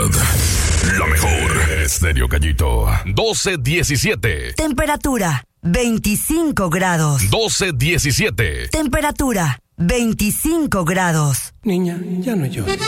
La mejor. Estéreo Gallito. 12:17. Temperatura 25 grados. 12:17. Temperatura 25 grados. Niña, ya no llores.